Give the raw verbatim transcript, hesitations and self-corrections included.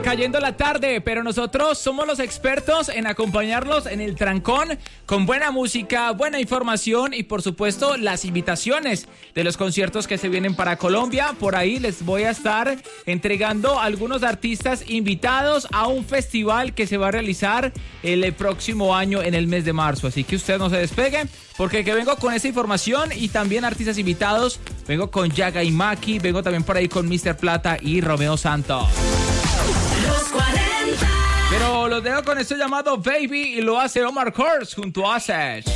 cayendo la tarde, pero nosotros somos los expertos en acompañarlos en el trancón con buena música, buena información y por supuesto las invitaciones de los conciertos que se vienen para Colombia. Por ahí les voy a estar entregando algunos artistas invitados a un festival que se va a realizar el próximo año en el mes de marzo. Así que usted no se despegue porque que vengo con esa información y también artistas invitados. Vengo con Yaga y Maki, vengo también por ahí con mister Plata y Romeo Santos. Los cuarenta. Pero los dejo con esto llamado Baby y lo hace Omar Kurz junto a Sech.